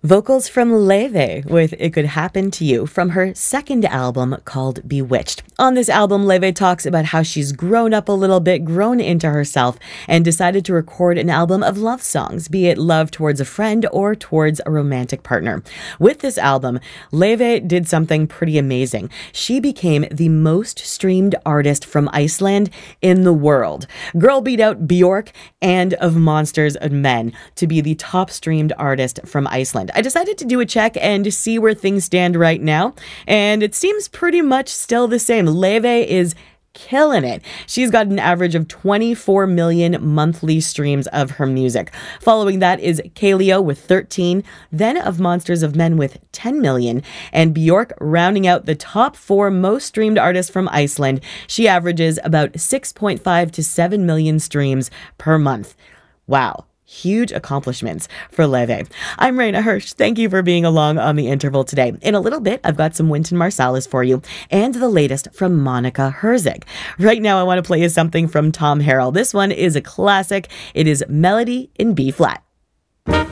Vocals from Leve with It Could Happen to You from her second album called Bewitched. On this album, Leve talks about how she's grown up a little bit, grown into herself, and decided to record an album of love songs, be it love towards a friend or towards a romantic partner. With this album, Leve did something pretty amazing. She became the most streamed artist from Iceland in the world. Girl beat out Bjork and Of Monsters and Men to be the top streamed artist from Iceland. I decided to do a check and see where things stand right now, and it seems pretty much still the same. Leve is killing it. She's got an average of 24 million monthly streams of her music. Following that is Kaleo with 13, then Of Monsters of Men with 10 million, and Bjork rounding out the top 4 most streamed artists from Iceland. She averages about 6.5 to 7 million streams per month. Wow. Huge accomplishments for Leve. I'm Raina Hirsch. Thank you for being along on The Interval today. In a little bit, I've got some Wynton Marsalis for you and the latest from Monica Herzig. Right now, I want to play you something from Tom Harrell. This one is a classic. It is Melody in B flat.